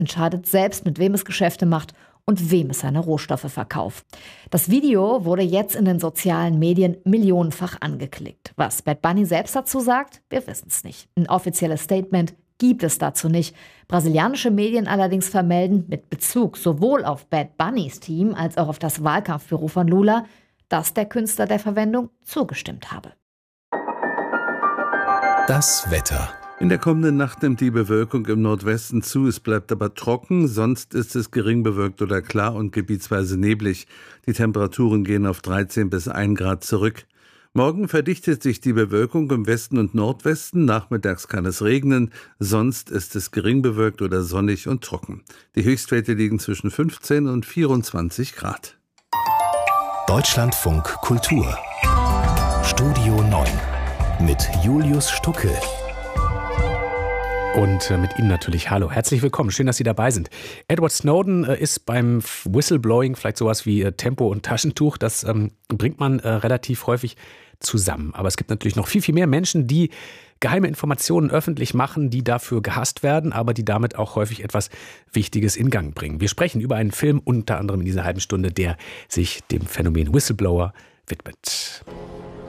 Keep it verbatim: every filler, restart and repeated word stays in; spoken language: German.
entscheidet selbst, mit wem es Geschäfte macht und wem es seine Rohstoffe verkauft. Das Video wurde jetzt in den sozialen Medien millionenfach angeklickt. Was Bad Bunny selbst dazu sagt, wir wissen es nicht. Ein offizielles Statement gibt es dazu nicht. Brasilianische Medien allerdings vermelden mit Bezug sowohl auf Bad Bunnys Team als auch auf das Wahlkampfbüro von Lula, dass der Künstler der Verwendung zugestimmt habe. Das Wetter. In der kommenden Nacht nimmt die Bewölkung im Nordwesten zu, es bleibt aber trocken, sonst ist es gering bewölkt oder klar und gebietsweise neblig. Die Temperaturen gehen auf dreizehn bis ein Grad zurück. Morgen verdichtet sich die Bewölkung im Westen und Nordwesten, nachmittags kann es regnen, sonst ist es gering bewölkt oder sonnig und trocken. Die Höchstwerte liegen zwischen fünfzehn und vierundzwanzig Grad. Deutschlandfunk Kultur Studio neun mit Julius Stucke. Und mit Ihnen natürlich hallo. Herzlich willkommen. Schön, dass Sie dabei sind. Edward Snowden ist beim Whistleblowing vielleicht sowas wie Tempo und Taschentuch. Das ähm, bringt man äh, relativ häufig zusammen. Aber es gibt natürlich noch viel, viel mehr Menschen, die geheime Informationen öffentlich machen, die dafür gehasst werden, aber die damit auch häufig etwas Wichtiges in Gang bringen. Wir sprechen über einen Film, unter anderem in dieser halben Stunde, der sich dem Phänomen Whistleblower widmet.